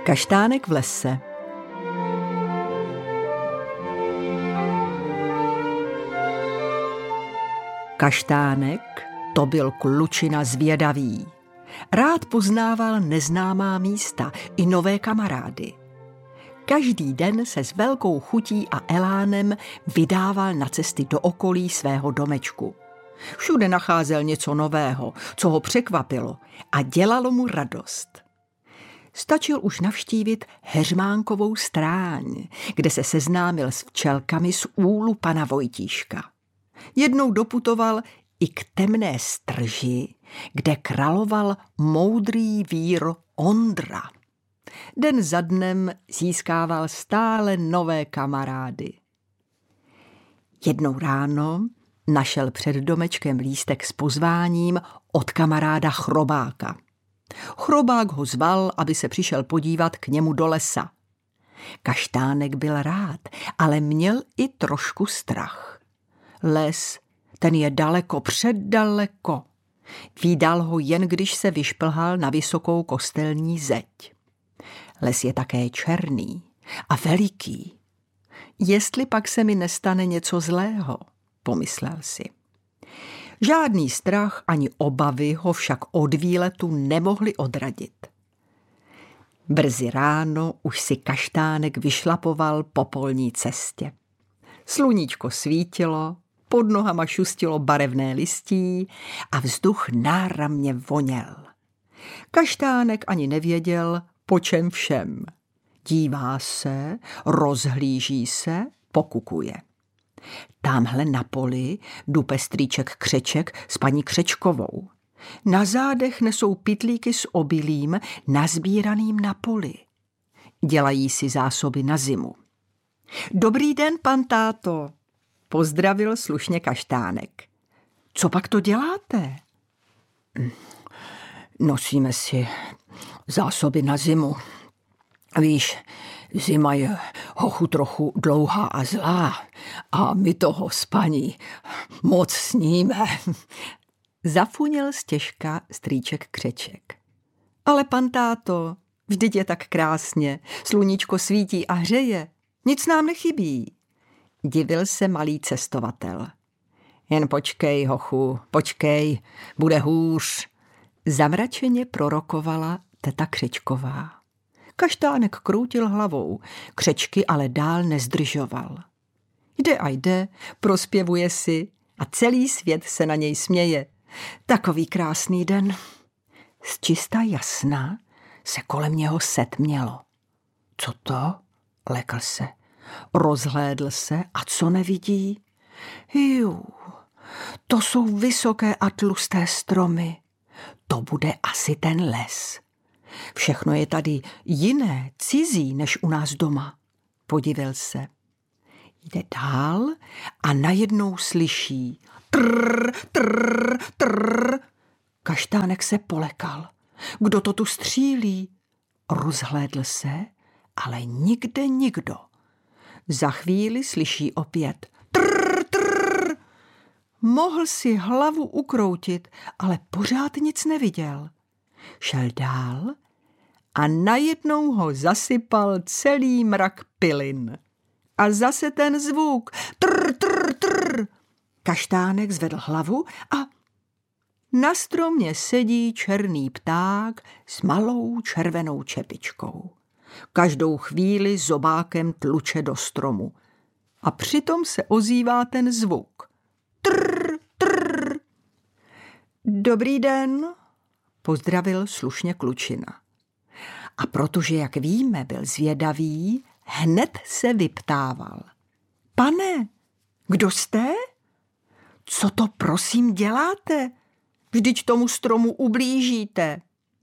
Kaštánek v lese. Kaštánek, to byl klučina zvědavý. Rád poznával neznámá místa i nové kamarády. Každý den se s velkou chutí a elánem vydával na cesty do okolí svého domečku. Všude nacházel něco nového, co ho překvapilo a dělalo mu radost. Stačil už navštívit Heřmánkovou stráň, kde se seznámil s včelkami z úlu pana Vojtíška. Jednou doputoval i k temné strži, kde královal moudrý vír Ondra. Den za dnem získával stále nové kamarády. Jednou ráno našel před domečkem lístek s pozváním od kamaráda Chrobáka. Chrobák ho zval, aby se přišel podívat k němu do lesa. Kaštánek byl rád, ale měl i trošku strach. Les, ten je daleko, předdaleko. Vídal ho jen, když se vyšplhal na vysokou kostelní zeď. Les je také černý a veliký. Jestli pak se mi nestane něco zlého, pomyslel si. Žádný strach ani obavy ho však od výletu nemohli odradit. Brzy ráno už si Kaštánek vyšlapoval po polní cestě. Sluníčko svítilo, pod nohama šustilo barevné listí a vzduch náramně voněl. Kaštánek ani nevěděl, po čem všem. Dívá se, rozhlíží se, pokukuje. Támhle na poli dupe strýček Křeček s paní Křečkovou. Na zádech nesou pytlíky s obilím nazbíraným na poli. Dělají si zásoby na zimu. Dobrý den, pan táto, pozdravil slušně Kaštánek. Co pak to děláte? Nosíme si zásoby na zimu. Víš, zima je hochu trochu dlouhá a zlá a my toho s paní moc sníme. Zafuněl stěžka strýček Křeček. Ale pan táto, vždyť je tak krásně, sluníčko svítí a hřeje, nic nám nechybí. Divil se malý cestovatel. Jen počkej, hochu, počkej, bude hůř. Zamračeně prorokovala teta Křečková. Kaštánek kroutil hlavou, Křečky ale dál nezdržoval. Jde a jde, prospěvuje si a celý svět se na něj směje. Takový krásný den. Z čista jasna se kolem něho setmělo. Co to? Lekl se. Rozhlédl se a co nevidí? Jú, to jsou vysoké a tlusté stromy. To bude asi ten les. Všechno je tady jiné, cizí než u nás doma. Podivil se. Jde dál a najednou slyší trrr, trrr, trrr. Kaštánek se polekal. Kdo to tu střílí? Rozhlédl se, ale nikde nikdo. Za chvíli slyší opět trrr, trrr. Mohl si hlavu ukroutit, ale pořád nic neviděl. Šel dál a najednou ho zasypal celý mrak pilin. A zase ten zvuk trrr, trrr, trrr. Kaštánek zvedl hlavu a na stromě sedí černý pták s malou červenou čepičkou. Každou chvíli zobákem tluče do stromu. A přitom se ozývá ten zvuk. Trrr, trrr. Dobrý den, pozdravil slušně klučina. A protože, jak víme, byl zvědavý, hned se vyptával. Pane, kdo jste? Co to prosím děláte? Vždyť tomu stromu ublížíte.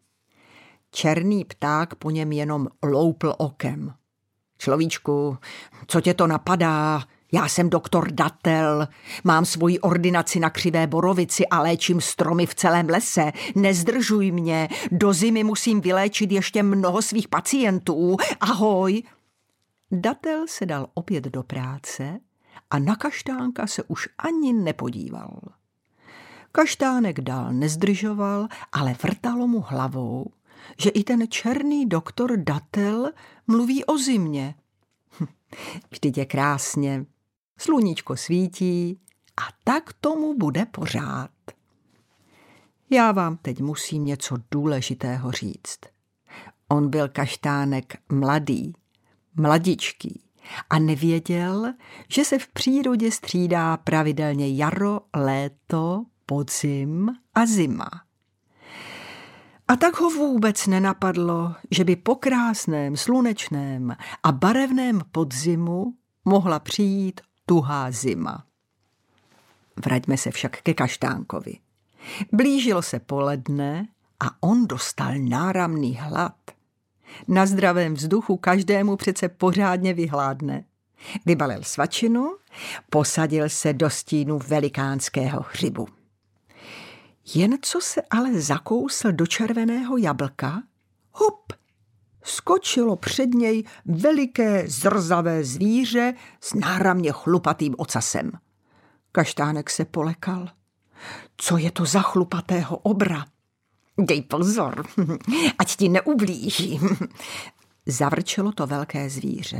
Černý pták po něm jenom loupl okem. Človíčku, co tě to napadá? Já jsem doktor Datel, mám svoji ordinaci na Křivé Borovici a léčím stromy v celém lese. Nezdržuj mě, do zimy musím vyléčit ještě mnoho svých pacientů. Ahoj. Datel se dal opět do práce a na Kaštánka se už ani nepodíval. Kaštánek dál nezdržoval, ale vrtalo mu hlavou, že i ten černý doktor Datel mluví o zimě. Vždyť je krásně, sluníčko svítí a tak tomu bude pořád. Já vám teď musím něco důležitého říct. On byl Kaštánek mladý, mladičký a nevěděl, že se v přírodě střídá pravidelně jaro, léto, podzim a zima. A tak ho vůbec nenapadlo, že by po krásném, slunečném a barevném podzimu mohla přijít tuhá zima. Vraťme se však ke Kaštánkovi. Blížilo se poledne a on dostal náramný hlad. Na zdravém vzduchu každému přece pořádně vyhládne. Vybalil svačinu, posadil se do stínu velikánského hřibu. Jen co se ale zakousl do červeného jablka, hop, skočilo před něj veliké zrzavé zvíře s náramně chlupatým ocasem. Kaštánek se polekal. Co je to za chlupatého obra? Dej pozor, ať ti neublížím. Zavrčelo to velké zvíře.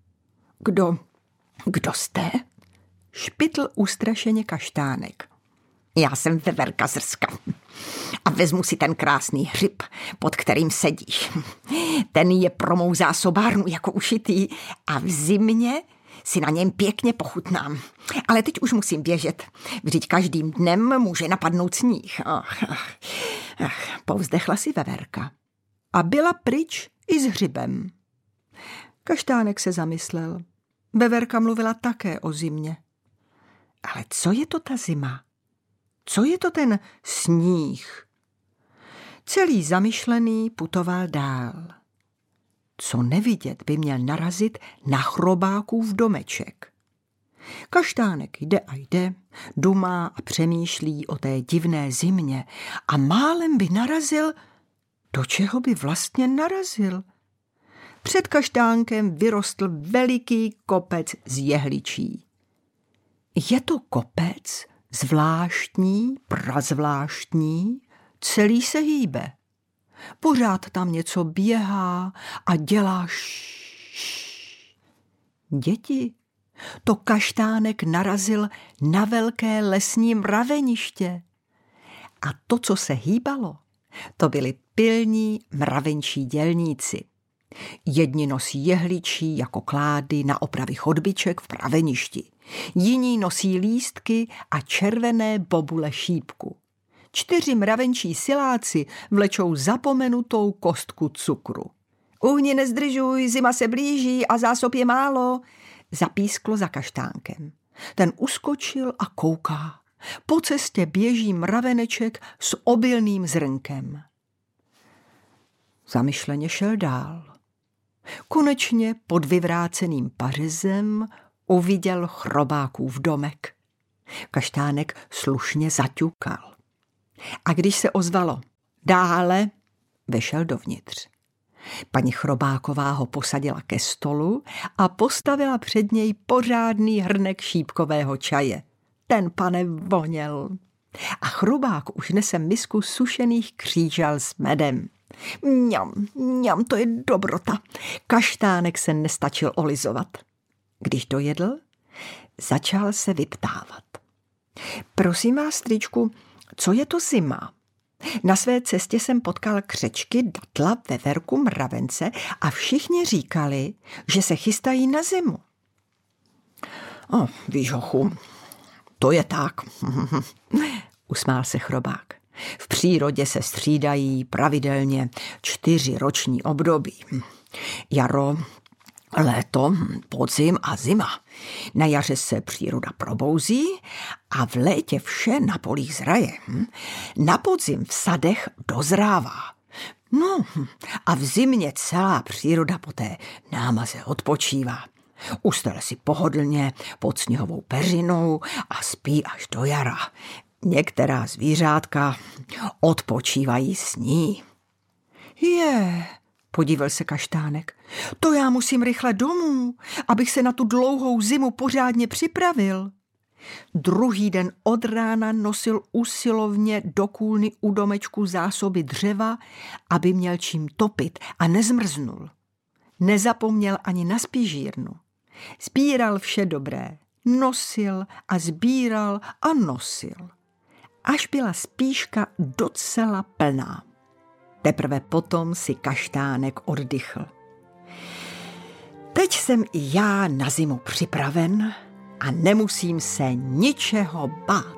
Kdo jste? Špitl ustrašeně Kaštánek. Já jsem veverka Zrska a vezmu si ten krásný hřib, pod kterým sedíš. Ten je pro mou zásobárnu jako ušitý a v zimě si na něm pěkně pochutnám. Ale teď už musím běžet, vždyť každým dnem může napadnout sníh. Povzdechla si veverka a byla pryč i s hřibem. Kaštánek se zamyslel. Veverka mluvila také o zimě. Ale co je to ta zima? Co je to ten sníh? Celý zamyšlený putoval dál. Co nevidět, by měl narazit na chrobákův domeček. Kaštánek jde a jde, dumá a přemýšlí o té divné zimě a málem by narazil, do čeho by vlastně narazil. Před Kaštánkem vyrostl veliký kopec z jehličí. Je to kopec zvláštní, prazvláštní, celý se hýbe. Pořád tam něco běhá a dělá šš. Děti, to Kaštánek narazil na velké lesní mraveniště. A to, co se hýbalo, to byli pilní mravenčí dělníci. Jedni nosí jehličí jako klády na opravy chodbiček v mraveništi. Jiní nosí lístky a červené bobule šípku. 4 mravenčí siláci vlečou zapomenutou kostku cukru. Uhni nezdržuj, zima se blíží a zásob je málo, zapísklo za Kaštánkem. Ten uskočil a kouká. Po cestě běží mraveneček s obilným zrnkem. Zamyšleně šel dál. Konečně pod vyvráceným pařezem uviděl chrobákův domek. Kaštánek slušně zaťukal. A když se ozvalo dále, vešel dovnitř. Paní Chrobáková ho posadila ke stolu a postavila před něj pořádný hrnek šípkového čaje. Ten, pane, voněl. A Chrobák už nese misku sušených křížal s medem. Mňam, to je dobrota. Kaštánek se nestačil olizovat. Když dojedl, začal se vyptávat. Prosím vás, strýčku, co je to zima? Na své cestě jsem potkal křečky, datla, veverku, mravence a všichni říkali, že se chystají na zimu. Víš, hochu, to je tak, usmál se Chrobák. V přírodě se střídají pravidelně 4 roční období. Jaro, léto, podzim a zima. Na jaře se příroda probouzí a v létě vše na polích zraje. Na podzim v sadech dozrává. No a v zimě celá příroda po té námaze odpočívá. Ustele si pohodlně pod sněhovou peřinou a spí až do jara. Některá zvířátka odpočívají s ní. Podíval se Kaštánek. To já musím rychle domů, abych se na tu dlouhou zimu pořádně připravil. Druhý den od rána nosil usilovně do kůlny u domečku zásoby dřeva, aby měl čím topit a nezmrznul. Nezapomněl ani na spížírnu. Sbíral vše dobré. Nosil a sbíral a nosil. Až byla spíška docela plná. Teprve potom si kaštánek oddychl. Teď jsem i já na zimu připraven a nemusím se ničeho bát.